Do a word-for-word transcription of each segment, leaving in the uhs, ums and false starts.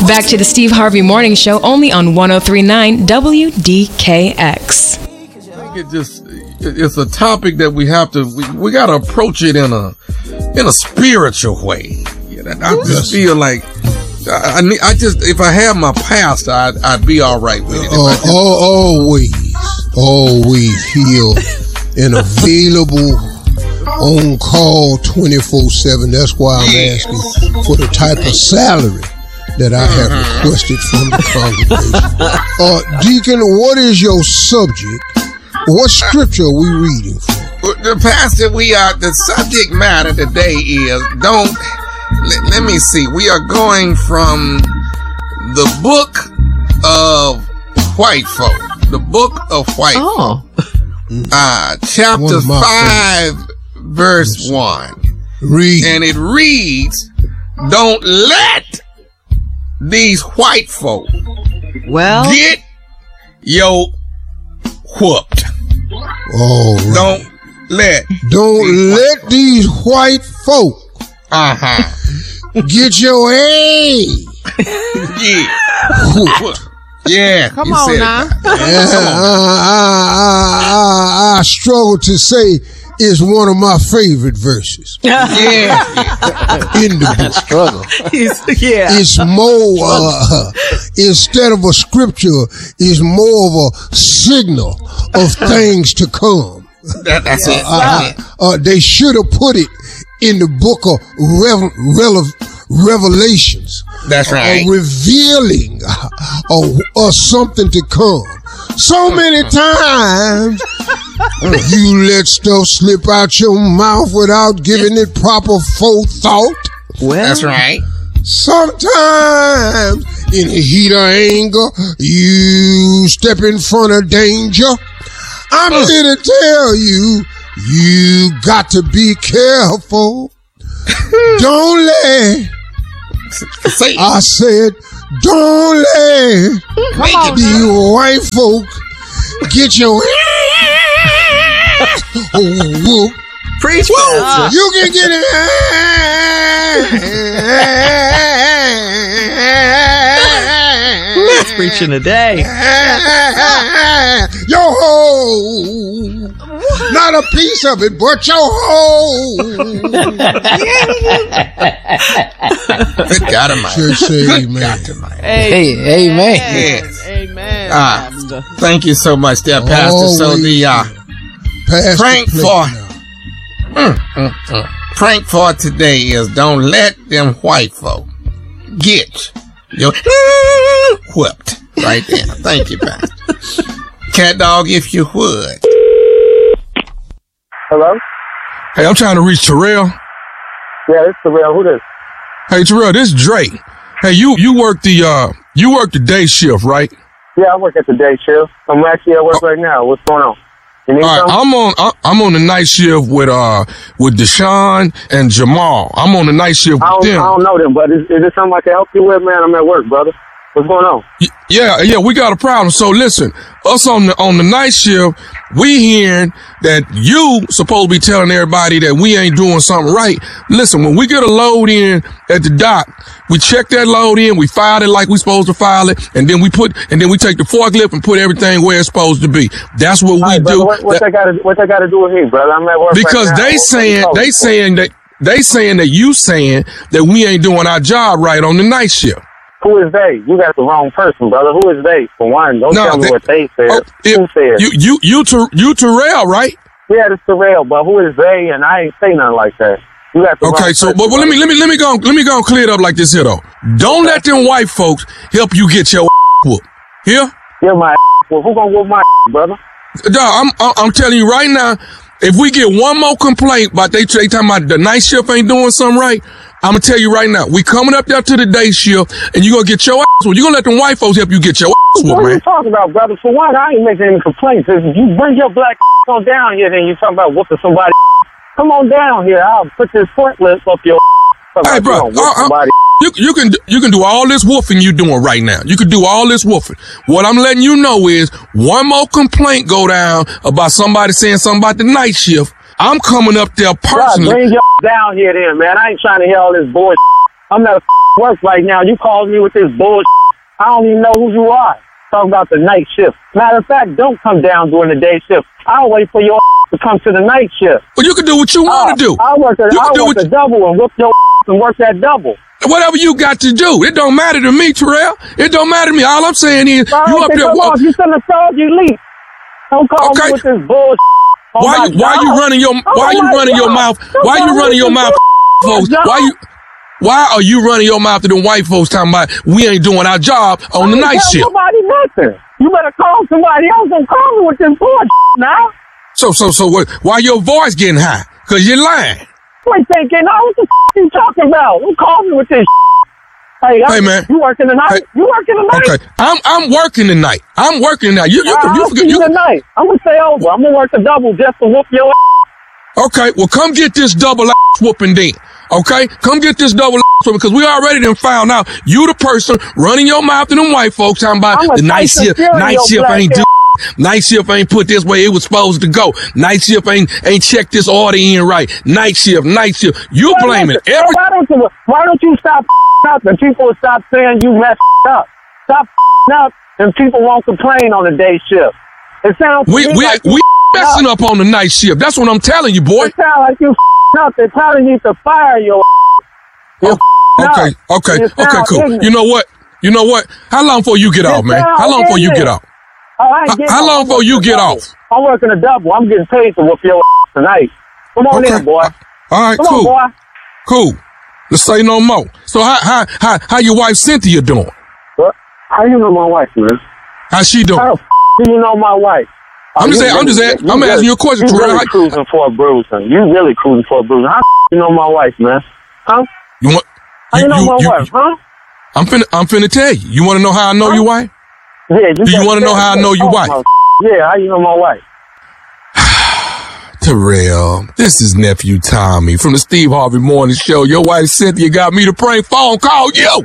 Back to the Steve Harvey Morning Show, only on one oh three point nine W D K X. I think it just, it's a topic that we have to, we, we got to approach it in a, in a spiritual way. You know, I just feel like, I, I, need, I just, if I had my pastor, I'd, I'd be all right with it. Uh, just, always, always here and available on call twenty-four seven. That's why I'm yeah. asking for the type of salary that I have mm-hmm. requested from the congregation. Uh, Deacon, what is your subject? What scripture are we reading from? The pastor, we are, the subject matter today is, don't, let, let me see, we are going from the book of white folk, the book of white oh. folk, uh, chapter five, favorites. verse one. Read. And it reads, don't let these white folk well get yo whooped. Oh, right. Don't let don't these let white these white folk uh-huh get your A. yeah. Yeah. Come on now. Yeah, I, I, I, I struggle to say it's one of my favorite verses. Yeah. In the book. Struggle. Yeah. It's more, uh, instead of a scripture, it's more of a signal of things to come. That, that's uh, it. Uh, uh, they should have put it in the book of Rev- Rev- Revelations. That's right. Uh, revealing uh, uh, something to come. So many times you let stuff slip out your mouth without giving it proper forethought. Well, that's right. Sometimes in the heat of anger, you step in front of danger. I'm mm. here to tell you, you got to be careful. Don't let, I said, don't let Come these on, white folk get your oh, whoop. Preach, Whoa, you can get it. That's preaching today. Your whole, not a piece of it, but your whole. Good God Almighty. Church say Good amen. God Almighty. Hey, amen. Yes. Amen. Uh, thank you so much, there, Pastor. Always so the uh, Pass prank the for now. mm, mm, mm. prank for today is don't let them white folk get your whipped right there. Thank you, Pastor. Cat dog, if you would. Hello? Hey, I'm trying to reach Terrell. Yeah, this is Terrell. Who this? Hey, Terrell, this is Drake. Hey, you you work the uh you work the day shift, right? Yeah, I work at the day shift. I'm actually at work oh. right now. What's going on? You need All right, something? I'm on I'm on the night shift with uh with Deshaun and Jamal. I'm on the night shift I with don't, them. I don't know them, but is, is there something I can help you with, man? I'm at work, brother. What's going on? Yeah, yeah, we got a problem. So listen, us on the on the night shift, we hearing that you supposed to be telling everybody that we ain't doing something right. Listen, when we get a load in at the dock, we check that load in, we file it like we supposed to file it, and then we put and then we take the forklift and put everything where it's supposed to be. That's what we right, do. Brother, what what that, they got to what they got to do with me, brother? I'm at work because right now. they What, saying what they saying that they saying that you saying that we ain't doing our job right on the night shift. Who is they? You got the wrong person, brother. Who is they? For one, don't No, tell me they- what they said. Oh, it- Who said? You you you Ter- you Terrell, right? Yeah, it's Terrell, but who is they? And I ain't say nothing like that. You got the Okay, wrong so person, but, but let me brother. let me let me go let me go and clear it up like this here though. Don't let them white folks help you get your whooped. Here, Get my well, who gonna whoop my brother? dog, I'm I'm I'm telling you right now. If we get one more complaint about they they talking about the night shift ain't doing something right, I'm gonna tell you right now. We coming up there to the day shift, and you gonna get your ass whooped. You gonna let them white folks help you get your ass whooped, What are you man. talking about, brother? For one, I ain't making any complaints. If you bring your black on down here, then you talking about whooping somebody. Come on down here. I'll put this forklift up your. Hey, bro, Whoop uh, uh, somebody. you you can you can do all this woofing you doing right now. You can do all this woofing. What I'm letting you know is one more complaint go down about somebody saying something about the night shift. I'm coming up there God, personally. bring your down here then, man. I ain't trying to hear all this bullshit. I'm not a work right now. You calling me with this bullshit. I don't even know who you are. Talking about the night shift. Matter of fact, don't come down during the day shift. I'll wait for your to come to the night shift. Well, you can do what you want to uh, do. I'll work a, you I'll can do work what a double and whip your and work that double. Whatever you got to do. It don't matter to me, Terrell. It don't matter to me. All I'm saying is, Bro, you up there. Uh, you shouldn't have told you leave. Don't call okay. me with this bullshit. Oh why you, why you running your oh why you running God. your mouth? Don't Why you running your mouth, folks? Job. Why you why are you running your mouth to them white folks talking about we ain't doing our job on the I night tell shift? Nobody nothing. You better call somebody else. Don't call me with this bullshit now. So so so what? Why your voice getting high? Cause you're lying. Wait, thinking, oh, what the f- you talking about? Who called me with this? Hey, hey man, you working tonight? Hey. You working tonight? Okay, I'm I'm working tonight. I'm working tonight. You you uh, you, you I'll forget see you. you tonight. I'm gonna stay over. I'm gonna work a double just to whoop your ass. Okay, well come get this double ass whooping then. Okay, come get this double ass whooping because we already done found out you the person running your mouth to them white folks talking about the night shift. Night shift ain't do. Night shift ain't put this way it was supposed to go. Night shift ain't ain't checked this order in right. Night shift, night shift. You well, blaming listen, every. Why don't you? Why don't you stop up and people stop saying you messed up? Stop up and people won't complain on the day shift. It sounds We we like we messing up on the night shift. That's what I'm telling you, boy. It sounds like you up. They probably need to fire your. Oh, okay, okay, okay, cool. Ignorant. You know what? You know what? How long before you get off, man? How long before you get off? Oh, I ain't how, how long before you get double. off? I'm working a double. I'm getting paid to whoop your ass tonight. Come on okay. in, boy. All right, Come cool. on, boy. Cool. Let's say no more. So how how how how your wife Cynthia doing? What? How you know my wife, man? How she doing? How the f- do you know my wife? I'm just saying. I'm just asking. I'm asking you a question, You Terrell. really cruising for a bruising. You really cruising for a bruising. How the f- you know my wife, man? Huh? You want? How you, you know my you, wife, huh? I'm finna I'm finna tell you. You want to know how I know huh? your wife? Yeah. You do you want to know how I know your oh, wife? My, yeah. How you know my wife? Terrell, this is nephew Tommy from the Steve Harvey Morning Show. Your wife Cynthia got me to prank phone call you.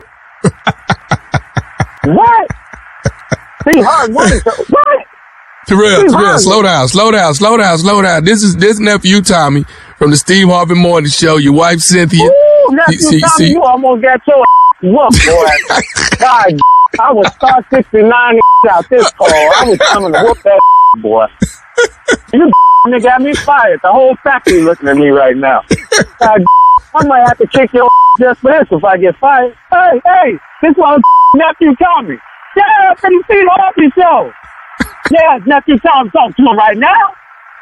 What? Steve Harvey Morning Show. What? Terrell, Steve Terrell, Harvey. slow down, slow down, slow down, slow down. This is this nephew Tommy from the Steve Harvey Morning Show. Your wife Cynthia. Ooh, nephew see, Tommy, see. You almost got your whooped, boy. God, I was star sixty-nine out this call. I was coming to whoop that boy. You nigga got me fired. The whole factory looking at me right now. God, I might have to kick your just for this if I get fired. Hey, hey, this one nephew Tommy. Yeah, from the Steve Harvey Show. Yeah, nephew Tommy talking to him right now.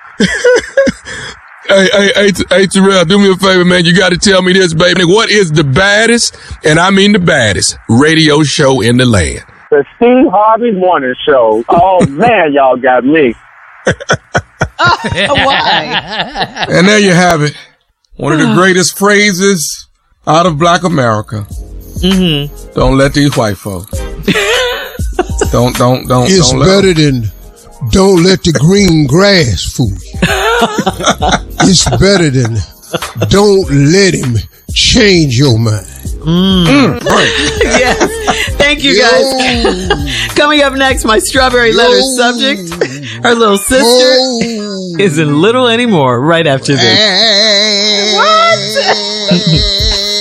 Hey, hey, hey, hey, Terrell, do me a favor, man. You got to tell me this, baby. What is the baddest, and I mean the baddest, radio show in the land? The Steve Harvey Morning Show. Oh, man, y'all got me. Oh, why? And there you have it. One of the greatest phrases out of Black America. Mm-hmm. Don't let these white folks. don't, don't, don't. It's don't better let than don't let the green grass fool you. It's better than don't let him change your mind. Mm. Mm, right. Yes. Thank you, guys. Yo. Coming up next, my strawberry Yo. letter subject, her little sister, Yo. isn't little anymore. Right after this. What?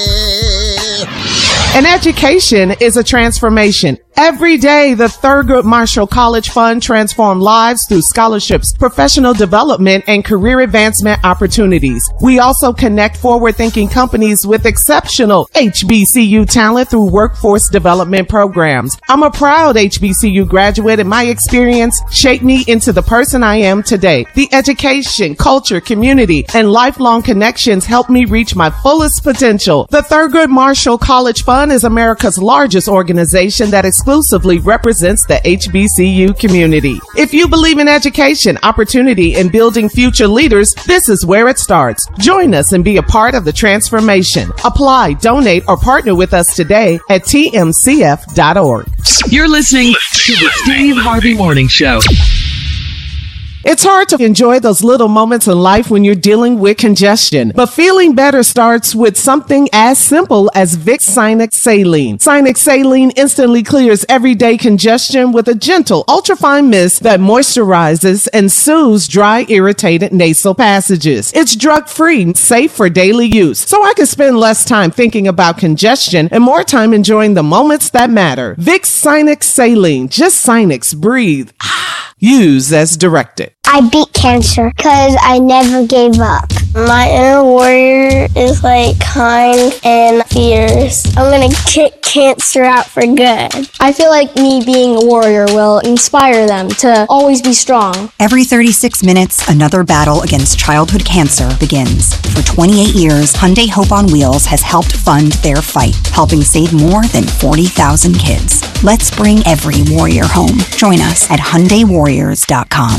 An education is a transformation. Every day, the Thurgood Marshall College Fund transforms lives through scholarships, professional development, and career advancement opportunities. We also connect forward-thinking companies with exceptional H B C U talent through workforce development programs. I'm a proud H B C U graduate, and my experience shaped me into the person I am today. The education, culture, community, and lifelong connections helped me reach my fullest potential. The Thurgood Marshall College Fund is America's largest organization that exclusively represents the H B C U community. If you believe in education, opportunity, and building future leaders, this is where it starts. Join us and be a part of the transformation. Apply, donate, or partner with us today at T M C F dot org. You're listening to the Steve Harvey Morning Show. It's hard to enjoy those little moments in life when you're dealing with congestion, but feeling better starts with something as simple as Vicks Sinex Saline. Sinex Saline instantly clears everyday congestion with a gentle, ultrafine mist that moisturizes and soothes dry, irritated nasal passages. It's drug-free, safe for daily use, so I can spend less time thinking about congestion and more time enjoying the moments that matter. Vicks Sinex Saline. Just Sinex. Breathe. Use as directed. I beat cancer because I never gave up. My inner warrior is like kind and fierce. I'm going to kick cancer out for good. I feel like me being a warrior will inspire them to always be strong. Every thirty-six minutes, another battle against childhood cancer begins. For twenty-eight years, Hyundai Hope on Wheels has helped fund their fight, helping save more than forty thousand kids. Let's bring every warrior home. Join us at Hyundai Warriors dot com.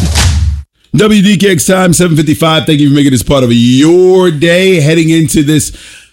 W D K X time, seven fifty-five. Thank you for making this part of your day. Heading into this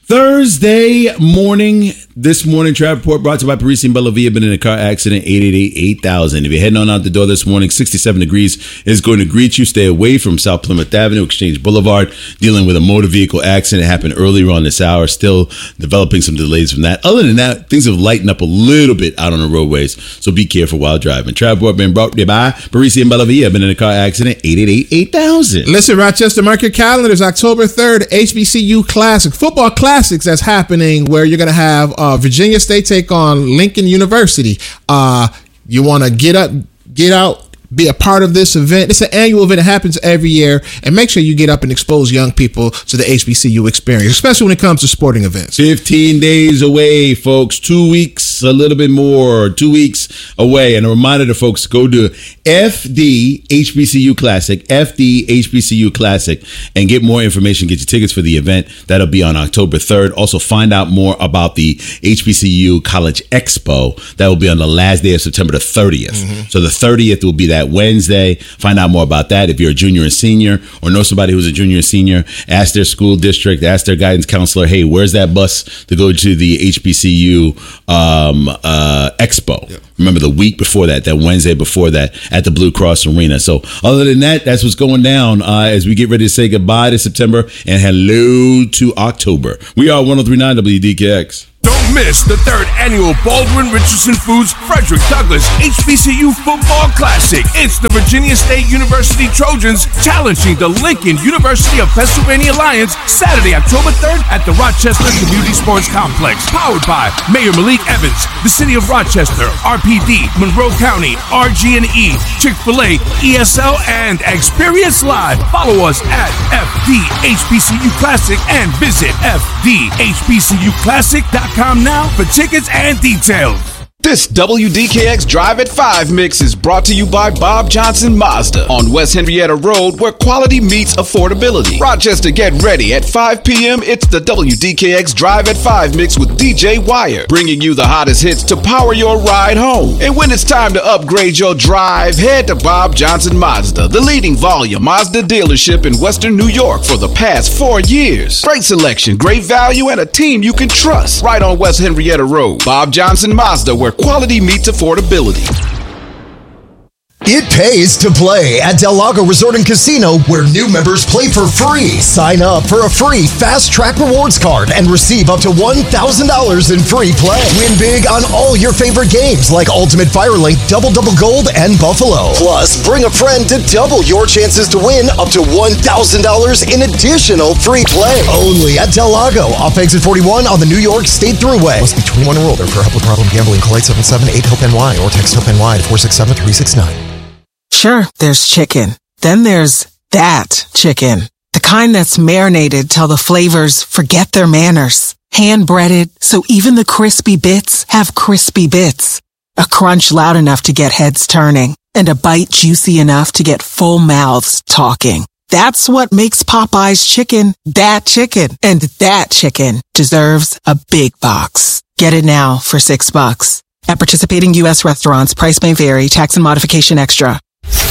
Thursday morning. This morning, Traffic Report brought to you by Parisi and Bellavia. Been in a car accident, eight eight eight, eight thousand. If you're heading on out the door this morning, sixty-seven degrees is going to greet you. Stay away from South Plymouth Avenue, Exchange Boulevard. Dealing with a motor vehicle accident happened earlier on this hour. Still developing some delays from that. Other than that, things have lightened up a little bit out on the roadways. So be careful while driving. Traffic Report been brought to you by Parisi and Bellavia. Been in a car accident, eight eight eight, eight thousand. Listen, Rochester, mark your calendars. October third, H B C U Classic. Football Classics that's happening where you're going to have uh, Virginia State take on Lincoln University. Uh, you want to get up, get out, be a part of this event. It's an annual event. It happens every year. And make sure you get up and expose young people to the H B C U experience, especially when it comes to sporting events. fifteen days away, folks. Two weeks, a little bit more. Two weeks away. And a reminder to folks, go to F D H B C U Classic, F D H B C U Classic, and get more information. Get your tickets for the event. That'll be on October third. Also, find out more about the H B C U College Expo. That will be on the last day of September the thirtieth. Mm-hmm. So the thirtieth will be that Wednesday. Find out more about that. If you're a junior and senior or know somebody who's a junior and senior, ask their school district, ask their guidance counselor, hey, where's that bus to go to the H B C U um, uh, Expo? Yep. Remember the week before that, that Wednesday before that at the Blue Cross Arena. So other than that, that's what's going down uh, as we get ready to say goodbye to September and hello to October. We are one oh three point nine W D K X. Don't miss the third annual Baldwin Richardson Foods Frederick Douglass H B C U Football Classic. It's the Virginia State University Trojans challenging the Lincoln University of Pennsylvania Lions Saturday, October third at the Rochester Community Sports Complex. Powered by Mayor Malik Evans, the City of Rochester, R P D, Monroe County, R G and E, Chick-fil-A, E S L, and Experience Live. Follow us at F D H B C U Classic and visit F D H B C U Classic dot com now for tickets and details. This W D K X Drive at five mix is brought to you by Bob Johnson Mazda on West Henrietta Road, where quality meets affordability. Rochester, get ready. At five p.m., it's the W D K X Drive at five mix with D J Wire, bringing you the hottest hits to power your ride home. And when it's time to upgrade your drive, head to Bob Johnson Mazda, the leading volume Mazda dealership in Western New York for the past four years. Great selection, great value, and a team you can trust. Right on West Henrietta Road. Bob Johnson Mazda, where quality meets affordability. It pays to play at Del Lago Resort and Casino, where new members play for free. Sign up for a free Fast Track Rewards card and receive up to one thousand dollars in free play. Win big on all your favorite games like Ultimate Firelink, Double Double Gold, and Buffalo. Plus, bring a friend to double your chances to win up to one thousand dollars in additional free play. Only at Del Lago, off exit forty-one on the New York State Thruway. Must be twenty-one and older. For help with problem gambling, call eight seven seven, eight, HOPE N Y or text HOPE-NY to four six seven, three six nine. Sure, there's chicken. Then there's that chicken. The kind that's marinated till the flavors forget their manners. Hand-breaded, so even the crispy bits have crispy bits. A crunch loud enough to get heads turning. And a bite juicy enough to get full mouths talking. That's what makes Popeye's chicken that chicken. And that chicken deserves a big box. Get it now for six bucks. At participating U S restaurants, price may vary. Tax and modification extra.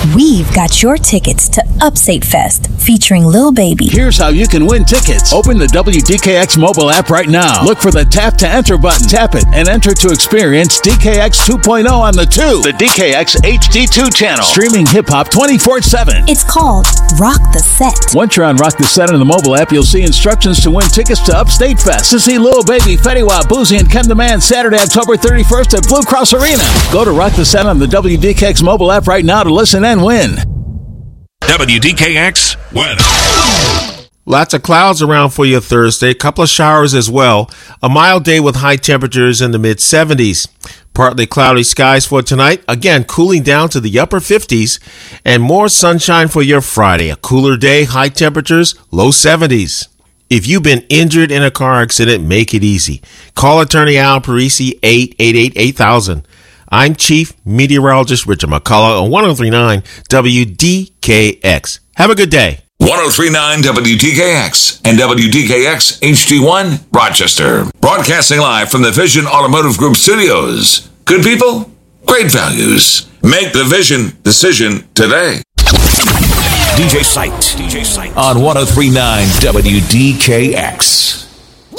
We've got your tickets to Upstate Fest featuring Lil Baby. Here's how you can win tickets. Open the W D K X mobile app right now. Look for the tap to enter button. Tap it and enter to experience D K X two point oh on the two, the D K X H D two channel. Streaming hip hop twenty-four seven. It's called Rock the Set. Once you're on Rock the Set in the mobile app, you'll see instructions to win tickets to Upstate Fest to see Lil Baby, Fetty Wap, Boozy, and Ken the Man Saturday, October thirty-first at Blue Cross Arena. Go to Rock the Set on the W D K X mobile app right now to listen and win. W D K X weather. Lots of clouds around for you Thursday. A couple of showers as well. A mild day with high temperatures in the mid seventies. Partly cloudy skies for tonight. Again, cooling down to the upper fifties. And more sunshine for your Friday. A cooler day, high temperatures, low seventies. If you've been injured in a car accident, make it easy. Call attorney Al Parisi, eight eight eight, eight thousand. I'm Chief Meteorologist Richard McCullough on ten thirty-nine W D K X. Have a good day. ten thirty-nine W D K X and W D K X H D one Rochester. Broadcasting live from the Vision Automotive Group studios. Good people, great values. Make the Vision decision today. D J Sight. D J Sight. On ten thirty-nine W D K X.